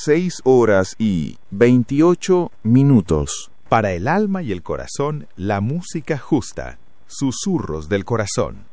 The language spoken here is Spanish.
6:28. Para el alma y el corazón, la música justa. Susurros del corazón.